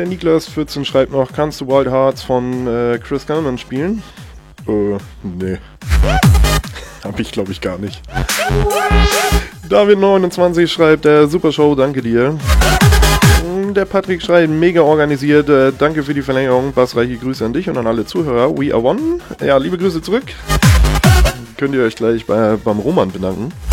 Der Niklas 14 schreibt noch, kannst du Wild Hearts von Chris Gallman spielen? Nee. Hab ich, glaube ich, gar nicht. David 29 schreibt, super Show, danke dir. Der Patrick schreibt, mega organisiert, danke für die Verlängerung, bassreiche Grüße an dich und an alle Zuhörer. We are one. Ja, liebe Grüße zurück. Könnt ihr euch gleich beim Roman bedanken.